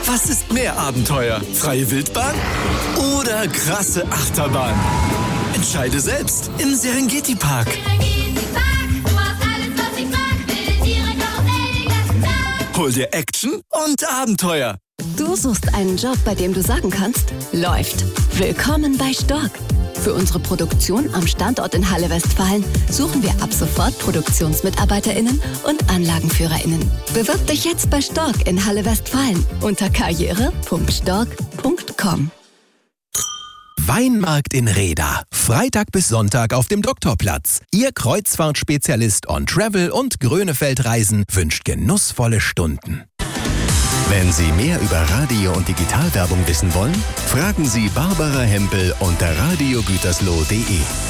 Was ist mehr Abenteuer? Freie Wildbahn oder krasse Achterbahn? Entscheide selbst im Serengeti Park. Hol dir Action und Abenteuer. Du suchst einen Job, bei dem du sagen kannst, läuft. Willkommen bei Stork. Für unsere Produktion am Standort in Halle Westfalen suchen wir ab sofort ProduktionsmitarbeiterInnen und AnlagenführerInnen. Bewirb dich jetzt bei Stork in Halle Westfalen unter karriere.stork.com. Weinmarkt in Reda. Freitag bis Sonntag auf dem Doktorplatz. Ihr Kreuzfahrtspezialist on Travel und Grönefeld-Reisen wünscht genussvolle Stunden. Wenn Sie mehr über Radio- und Digitalwerbung wissen wollen, fragen Sie Barbara Hempel unter radiogütersloh.de.